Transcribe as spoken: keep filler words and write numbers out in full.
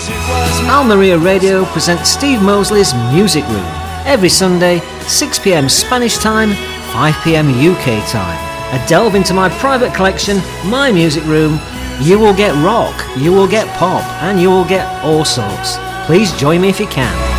Al Maria Radio presents Steve Mosley's Music Room every Sunday, six p.m. Spanish time, five p.m. U K time. A delve into my private collection, my music room. You will get rock, you will get pop, and you will get all sorts. Please join me if you can.